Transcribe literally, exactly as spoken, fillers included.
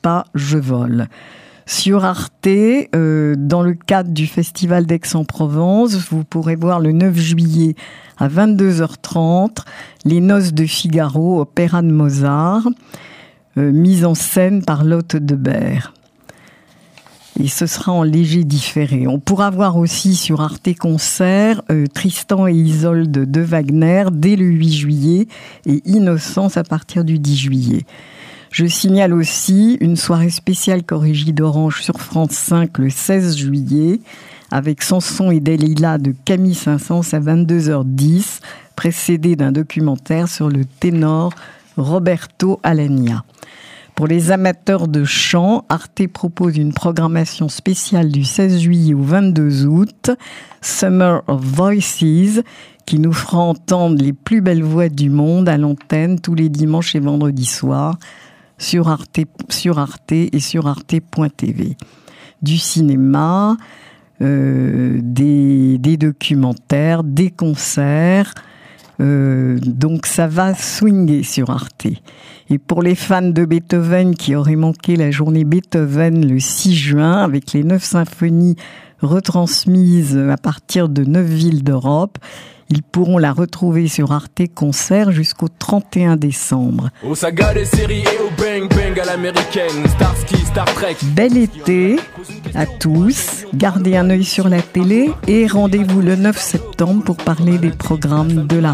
pas, je vole. Sur Arte, euh, dans le cadre du Festival d'Aix-en-Provence, vous pourrez voir le neuf juillet à vingt-deux heures trente Les Noces de Figaro, opéra de Mozart, euh, mise en scène par Lotte Debert. Et ce sera en léger différé. On pourra voir aussi sur Arte Concert euh, Tristan et Isolde de Wagner dès le huit juillet et Innocence à partir du dix juillet. Je signale aussi une soirée spéciale Corrégie d'Orange sur France cinq le seize juillet avec Samson et Dalila de Camille Saint-Saëns à vingt-deux heures dix, précédée d'un documentaire sur le ténor Roberto Alagna. Pour les amateurs de chant, Arte propose une programmation spéciale du seize juillet au vingt-deux août, Summer of Voices, qui nous fera entendre les plus belles voix du monde à l'antenne tous les dimanches et vendredis soirs sur Arte, sur Arte et sur arte point t v. Du cinéma, euh, des, des documentaires, des concerts. Euh, donc ça va swinger sur Arte. Et pour les fans de Beethoven qui auraient manqué la journée Beethoven le six juin avec les neuf symphonies retransmises à partir de neuf villes d'Europe, ils pourront la retrouver sur Arte Concert jusqu'au trente et un décembre. Aux sagas des séries et au bang bang à l'américaine, Starsky, Star Trek. Bel été à tous, gardez un œil sur la télé et rendez-vous le neuf septembre pour parler des programmes de la